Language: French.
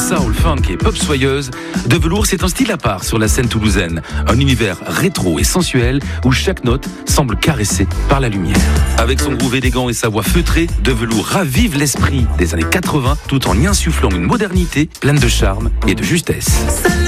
soul, funk et pop soyeuse, De Velours, c'est un style à part sur la scène toulousaine. Un univers rétro et sensuel où chaque note semble caressée par la lumière. Avec son groove élégant et sa voix feutrée, De Velours ravive l'esprit des années 80 tout en y insufflant une modernité pleine de charme et de justesse.